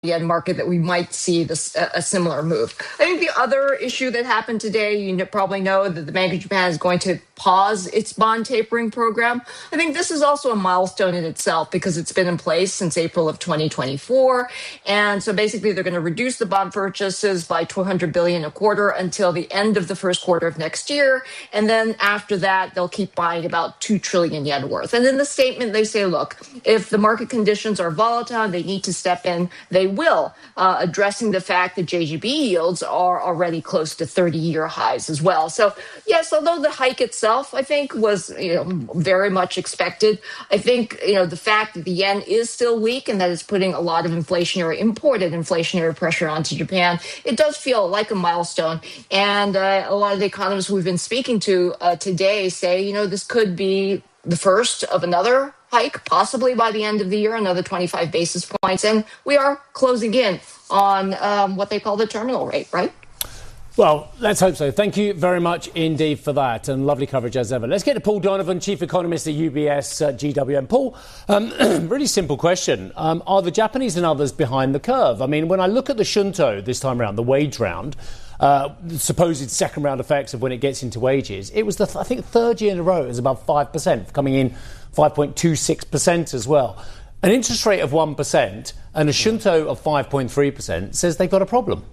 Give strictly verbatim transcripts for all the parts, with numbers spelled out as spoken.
yen market that we might see this a, a similar move. I think the other issue that happened today, you know, probably know that the Bank of Japan is going to pause its bond tapering program. I think this is also a milestone in itself because it's been in place since April of twenty twenty-four. And so basically they're going to reduce the bond purchases by two hundred billion dollars a quarter until the end of the first quarter of next year. And then after that, they'll keep buying about two trillion yen worth. And in the statement, they say, look, if the market conditions are volatile, they need to step in, they will, uh, addressing the fact that J G B yields are already close to thirty-year highs as well. So, yes, although the hike itself, I think, was you know very much expected, I think you know the fact that the yen is still weak and that it's putting a lot of inflationary, imported inflationary pressure onto Japan, it does feel like a milestone. And uh, a lot of the economists we've been speaking to uh, today say, you know, this could be the first of another hike, possibly by the end of the year, another twenty-five basis points. And we are closing in on um, what they call the terminal rate, right? Well, let's hope so. Thank you very much indeed for that, and lovely coverage as ever. Let's get to Paul Donovan, Chief Economist at U B S uh, G W M. Paul, um, really simple question. Um, are the Japanese and others behind the curve? I mean, when I look at the Shunto this time around, the wage round, uh, the supposed second round effects of when it gets into wages, it was, the th- I think, third year in a row it was above five percent, coming in five point two six percent as well. An interest rate of one percent and a Shunto of five point three percent says they've got a problem.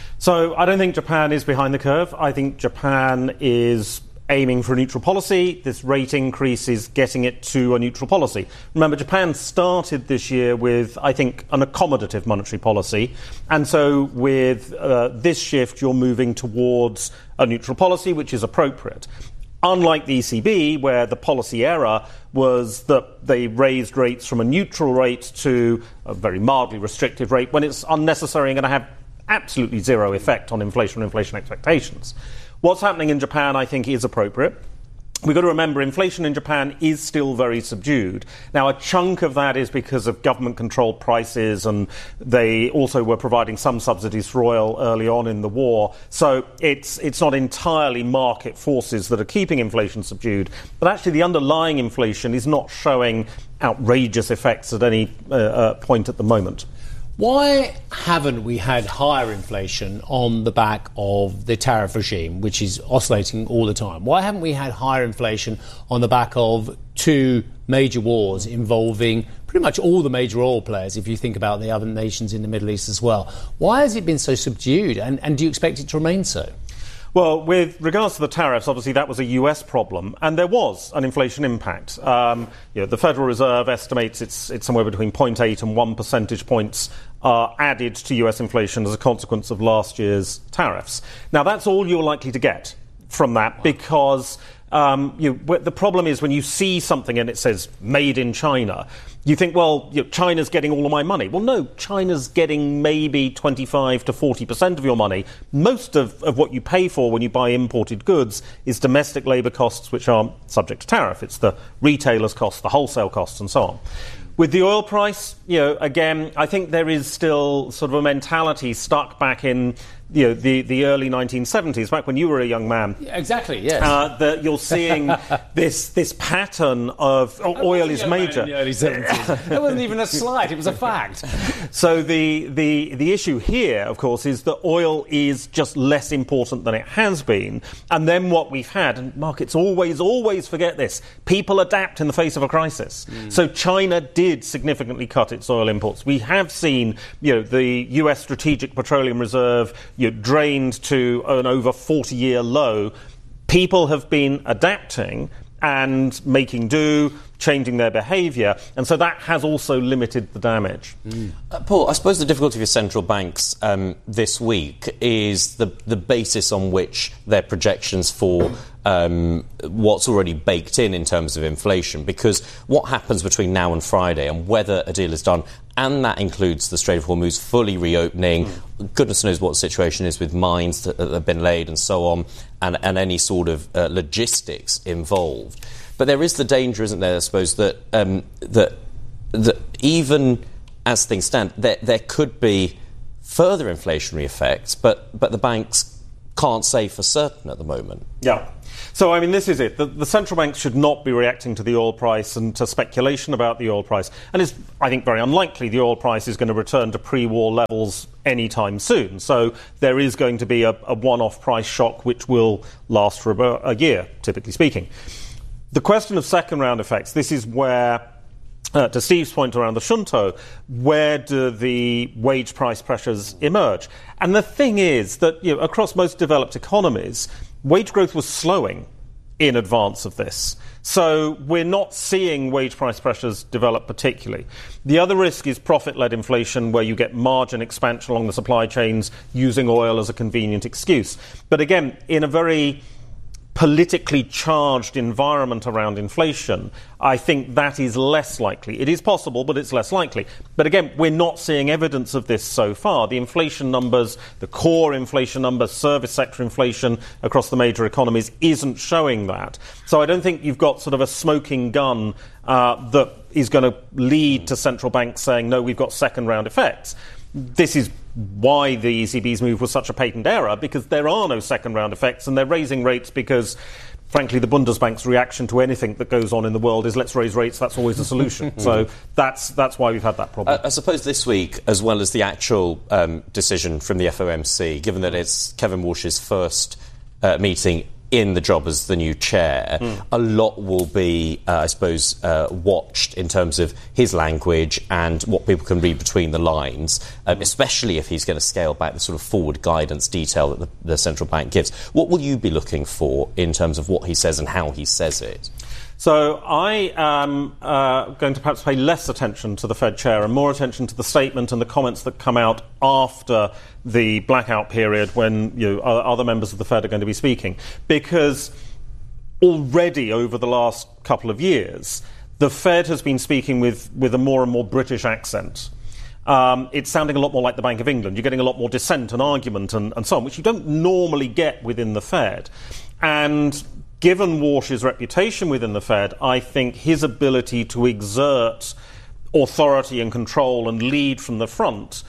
So I don't think Japan is behind the curve. I think Japan is aiming for a neutral policy. This rate increase is getting it to a neutral policy. Remember, Japan started this year with, I think, an accommodative monetary policy. And so with uh, this shift, you're moving towards a neutral policy, which is appropriate. Unlike the E C B, where the policy error was that they raised rates from a neutral rate to a very mildly restrictive rate when it's unnecessary and going to have absolutely zero effect on inflation or inflation expectations. What's happening in Japan, I think, is appropriate. We've got to remember inflation in Japan is still very subdued. Now, a chunk of that is because of government-controlled prices, and they also were providing some subsidies for oil early on in the war. So it's it's not entirely market forces that are keeping inflation subdued. But actually, the underlying inflation is not showing outrageous effects at any uh, uh, point at the moment. Why haven't we had higher inflation on the back of the tariff regime, which is oscillating all the time? Why haven't we had higher inflation on the back of two major wars involving pretty much all the major oil players, if you think about the other nations in the Middle East as well? Why has it been so subdued, and, and do you expect it to remain so? Well, with regards to the tariffs, obviously that was a U S problem, and there was an inflation impact. Um, you know, the Federal Reserve estimates it's, it's somewhere between zero point eight and one percentage points uh, added to U S inflation as a consequence of last year's tariffs. Now, that's all you're likely to get from that wow. because um, you know, the problem is when you see something and it says made in China, you think, well, you know, China's getting all of my money. Well, no, China's getting maybe twenty-five to forty percent of your money. Most of, of what you pay for when you buy imported goods is domestic labour costs, which aren't subject to tariff. It's the retailer's costs, the wholesale costs, and so on. With the oil price, you know, again, I think there is still sort of a mentality stuck back in, you know, the, the early nineteen seventies, back when you were a young man. Yeah, exactly, yes. Uh, that you're seeing this this pattern of oh, oil is major. In the early seventies. That wasn't even a slight, it was a fact. So the, the, the issue here, of course, is that oil is just less important than it has been. And then what we've had, and markets always, always forget this, people adapt in the face of a crisis. Mm. So China did significantly cut its oil imports. We have seen, you know, the U S Strategic Petroleum Reserve, you know, drained to an over forty-year low. People have been adapting and making do, changing their behaviour, and so that has also limited the damage. Mm. Uh, Paul, I suppose the difficulty for central banks um, this week is the the basis on which their projections for um, what's already baked in in terms of inflation, because what happens between now and Friday and whether a deal is done, and that includes the Strait of Hormuz fully reopening, mm. goodness knows what the situation is with mines that, that have been laid and so on, and, and any sort of uh, logistics involved. But there is the danger, isn't there, I suppose, that um, that that even as things stand, there, there could be further inflationary effects, but, but the banks can't say for certain at the moment. Yeah. So, I mean, this is it. The, the central banks should not be reacting to the oil price and to speculation about the oil price. And it's, I think, very unlikely the oil price is going to return to pre-war levels anytime soon. So there is going to be a, a one-off price shock which will last for about a year, typically speaking. The question of second-round effects, this is where, uh, to Steve's point around the Shunto, where do the wage price pressures emerge? And the thing is that, you know, across most developed economies, wage growth was slowing in advance of this. So we're not seeing wage price pressures develop particularly. The other risk is profit-led inflation, where you get margin expansion along the supply chains using oil as a convenient excuse. But again, in a very politically charged environment around inflation, I think that is less likely. It is possible, but it's less likely. But again, we're not seeing evidence of this so far. The inflation numbers, the core inflation numbers, service sector inflation across the major economies isn't showing that. So I don't think you've got sort of a smoking gun uh, that is going to lead to central banks saying, no, we've got second-round effects. This is why the E C B's move was such a patent error, because there are no second-round effects, and they're raising rates because, frankly, the Bundesbank's reaction to anything that goes on in the world is let's raise rates, that's always a solution. So that's that's why we've had that problem. I, I suppose this week, as well as the actual um, decision from the F O M C, given that it's Kevin Walsh's first uh, meeting in the job as the new chair, mm. a lot will be, uh, I suppose, uh, watched in terms of his language and what people can read between the lines, um, mm. especially if he's going to scale back the sort of forward guidance detail that the, the central bank gives. What will you be looking for in terms of what he says and how he says it? So I am uh, going to perhaps pay less attention to the Fed chair and more attention to the statement and the comments that come out after the blackout period when, you know, other members of the Fed are going to be speaking. Because already over the last couple of years, the Fed has been speaking with, with a more and more British accent. Um, it's sounding a lot more like the Bank of England. You're getting a lot more dissent and argument and, and so on, which you don't normally get within the Fed. And given Walsh's reputation within the Fed, I think his ability to exert authority and control and lead from the front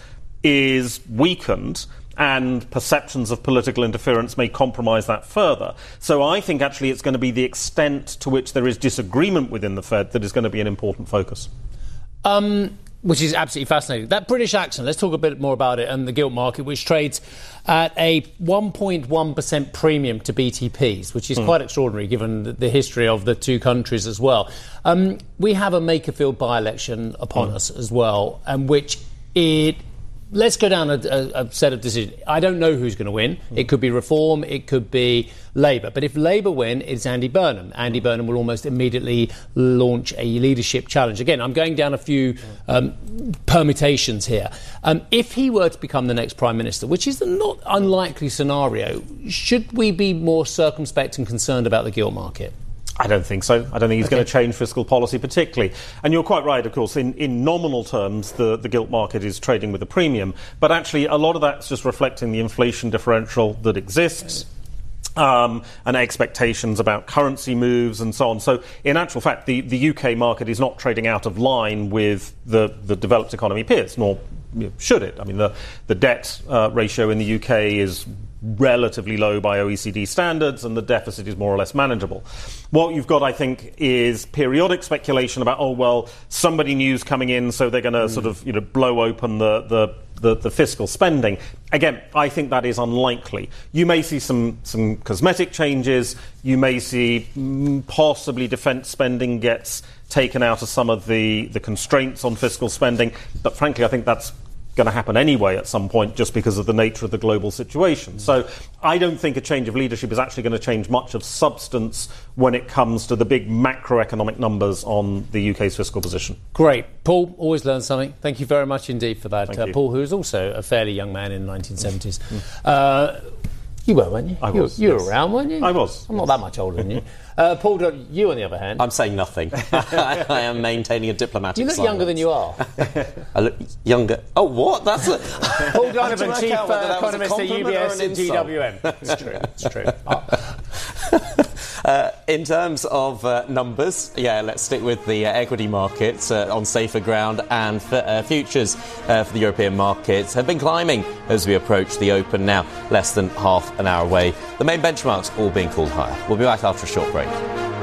is weakened, and perceptions of political interference may compromise that further. So I think actually it's going to be the extent to which there is disagreement within the Fed that is going to be an important focus. Um... Which is absolutely fascinating. That British accent, let's talk a bit more about it, and the gilt market, which trades at a one point one percent premium to B T Ps, which is mm. quite extraordinary given the, the history of the two countries as well. Um, we have a Makerfield by-election upon mm. us as well, and which it... Let's go down a, a, a set of decisions. I don't know who's going to win. Mm. It could be Reform, it could be Labour. But if Labour win, it's Andy Burnham. Andy Burnham will almost immediately launch a leadership challenge. Again, I'm going down a few um, permutations here. Um, if he were to become the next Prime Minister, which is a not unlikely scenario, should we be more circumspect and concerned about the gilt market? I don't think so. I don't think he's okay. going to change fiscal policy particularly. And you're quite right, of course, in, in nominal terms, the, the gilt market is trading with a premium. But actually, a lot of that's just reflecting the inflation differential that exists. Um, and expectations about currency moves and so on. So, in actual fact, the, the U K market is not trading out of line with the, the developed economy peers, nor you know, should it. I mean, the, the debt uh, ratio in the U K is relatively low by O E C D standards, and the deficit is more or less manageable. What you've got, I think, is periodic speculation about, oh, well, somebody new's coming in, so they're going to mm. sort of, you know, blow open the, the, the, the fiscal spending. Again, I think that is unlikely. You may see some, some cosmetic changes. You may see mm, possibly defence spending gets taken out of some of the, the constraints on fiscal spending. But frankly, I think that's going to happen anyway at some point just because of the nature of the global situation. Mm. So I don't think a change of leadership is actually going to change much of substance when it comes to the big macroeconomic numbers on the U K's fiscal position. Great. Paul, always learn something. Thank you very much indeed for that. Uh, Paul, who is also a fairly young man in the nineteen seventies. Mm. Uh, you were, weren't you? I was. You, you yes. were around, weren't you? I was. I'm not that much older than you. Uh, Paul, you on the other hand. I'm saying nothing. I am maintaining a diplomatic You look silence. younger than you are. I look younger. Oh, what? That's a... Paul Donovan, Chief uh, Economist at U B S and G W M. It's true, it's true. Oh. Uh, in terms of uh, numbers, yeah, let's stick with the uh, equity markets uh, on safer ground, and f- uh, futures uh, for the European markets have been climbing as we approach the open, now less than half an hour away. The main benchmarks all being called higher. We'll be back after a short break.